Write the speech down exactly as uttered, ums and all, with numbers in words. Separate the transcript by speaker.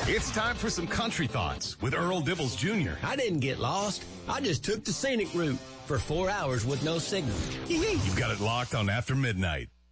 Speaker 1: It's time for some country thoughts with Earl Dibbles Junior
Speaker 2: I didn't get lost. I just took the scenic route for four hours with no signal.
Speaker 1: You've got it locked on After Midnight.